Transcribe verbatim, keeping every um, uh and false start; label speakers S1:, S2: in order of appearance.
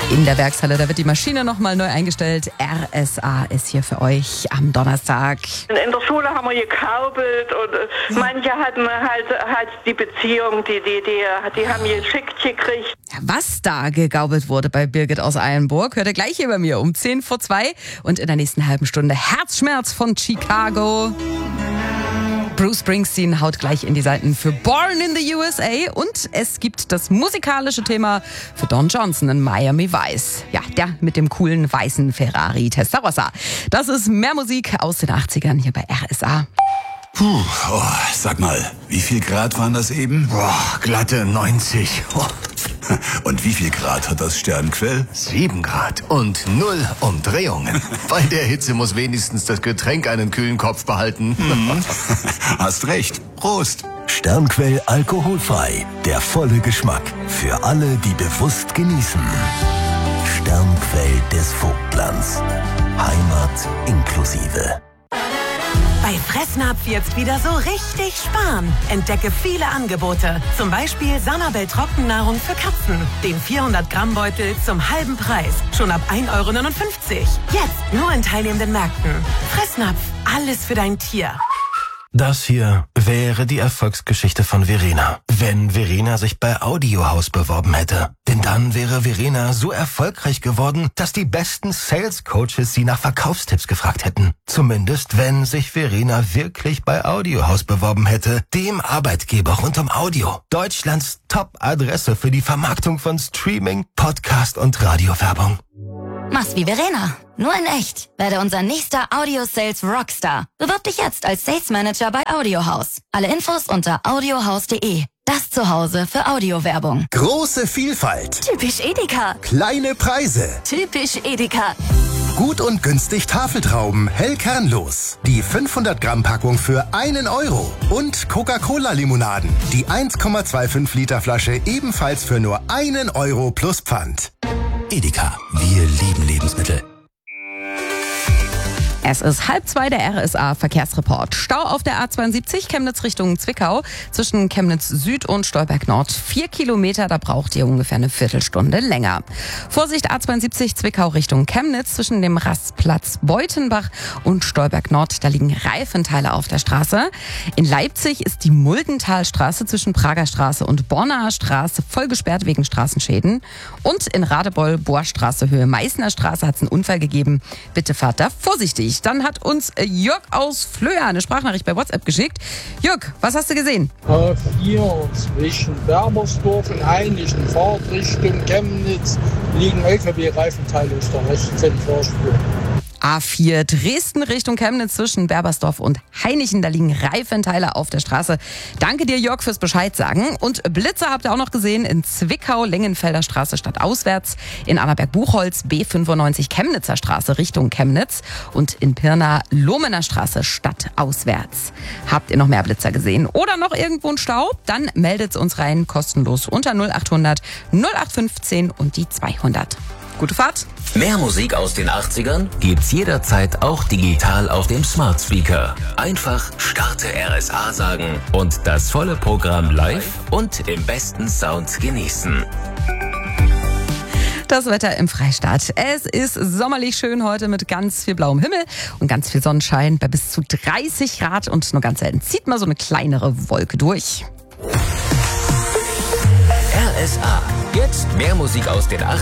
S1: In der Werkshalle, da wird die Maschine nochmal neu eingestellt. R S A ist hier für euch am Donnerstag.
S2: In der Schule haben wir gekaubelt und manche hatten halt, halt die Beziehung, die, die, die, die haben geschickt gekriegt.
S1: Was da gegaubelt wurde bei Birgit aus Eilenburg, hört ihr gleich hier bei mir um zehn vor zwei. Und in der nächsten halben Stunde Herzschmerz von Chicago. Bruce Springsteen haut gleich in die Seiten für Born in the U S A und es gibt das musikalische Thema für Don Johnson in Miami Vice. Ja, der mit dem coolen weißen Ferrari Testarossa. Das ist mehr Musik aus den achtzigern hier bei R S A.
S3: Puh, oh, sag mal, wie viel Grad waren das eben?
S4: Boah, glatte neunzig. Oh.
S3: Und wie viel Grad hat das Sternquell?
S4: Sieben Grad und null Umdrehungen. Bei der Hitze muss wenigstens das Getränk einen kühlen Kopf behalten.
S3: Mhm. Hast recht. Prost.
S5: Sternquell alkoholfrei. Der volle Geschmack. Für alle, die bewusst genießen. Sternquell des Vogtlands. Heimat inklusive.
S6: Bei Fressnapf jetzt wieder so richtig sparen. Entdecke viele Angebote. Zum Beispiel Sanabel Trockennahrung für Katzen. Den vierhundert Gramm Beutel zum halben Preis. Schon ab ein Euro neunundfünfzig. Jetzt nur in teilnehmenden Märkten. Fressnapf, alles für dein Tier.
S7: Das hier wäre die Erfolgsgeschichte von Verena, wenn Verena sich bei Audiohaus beworben hätte. Denn dann wäre Verena so erfolgreich geworden, dass die besten Sales Coaches sie nach Verkaufstipps gefragt hätten. Zumindest wenn sich Verena wirklich bei Audiohaus beworben hätte, dem Arbeitgeber rund um Audio. Deutschlands Top-Adresse für die Vermarktung von Streaming, Podcast und Radiowerbung.
S8: Mach's wie Verena, nur in echt. Werde unser nächster Audio-Sales Rockstar. Bewirb dich jetzt als Sales Manager bei Audiohaus. Alle Infos unter audiohaus punkt de. Das Zuhause für Audiowerbung.
S5: Große Vielfalt.
S8: Typisch Edeka.
S5: Kleine Preise.
S8: Typisch Edeka.
S5: Gut und günstig Tafeltrauben, hell kernlos. Die fünfhundert Gramm Packung für einen Euro. Und Coca-Cola-Limonaden. Die eins Komma fünfundzwanzig Liter Flasche ebenfalls für nur einen Euro plus Pfand. Edeka, wir lieben Lebensmittel.
S1: Es ist halb zwei, der R S A Verkehrsreport. Stau auf der A zweiundsiebzig, Chemnitz Richtung Zwickau, zwischen Chemnitz Süd und Stolberg Nord. Vier Kilometer, da braucht ihr ungefähr eine Viertelstunde länger. Vorsicht, A zweiundsiebzig, Zwickau Richtung Chemnitz, zwischen dem Rastplatz Beutenbach und Stolberg Nord. Da liegen Reifenteile auf der Straße. In Leipzig ist die Muldenthalstraße zwischen Prager Straße und Bornaer Straße voll gesperrt wegen Straßenschäden. Und in Radebeul, Bohrstraße, Höhe Meißner Straße hat es einen Unfall gegeben. Bitte fahrt da vorsichtig. Dann hat uns Jörg aus Flöa eine Sprachnachricht bei WhatsApp geschickt. Jörg, was hast du gesehen?
S9: A vier zwischen Berbersdorf und Heinichen, Fahrtrichtung Chemnitz, liegen L K W-Reifenteile aus der rechten Fahrspur.
S1: A vier Dresden Richtung Chemnitz zwischen Berbersdorf und Heinichen. Da liegen Reifenteile auf der Straße. Danke dir, Jörg, fürs Bescheid sagen. Und Blitzer habt ihr auch noch gesehen in Zwickau, Lengenfelder Straße stadtauswärts, in Annaberg-Buchholz, B fünfundneunzig Chemnitzer Straße Richtung Chemnitz und in Pirna, Lohmener Straße stadtauswärts. Habt ihr noch mehr Blitzer gesehen oder noch irgendwo ein Stau? Dann meldet's uns rein, kostenlos unter null achthundert null acht fünfzehn und die zweihundert. Gute Fahrt.
S10: Mehr Musik aus den achtzigern gibt's jederzeit auch digital auf dem Smart Speaker. Einfach Starte R S A sagen und das volle Programm live und im besten Sound genießen.
S1: Das Wetter im Freistaat. Es ist sommerlich schön heute mit ganz viel blauem Himmel und ganz viel Sonnenschein bei bis zu dreißig Grad und nur ganz selten zieht mal so eine kleinere Wolke durch.
S10: R S A. Jetzt mehr Musik aus den achtzigern.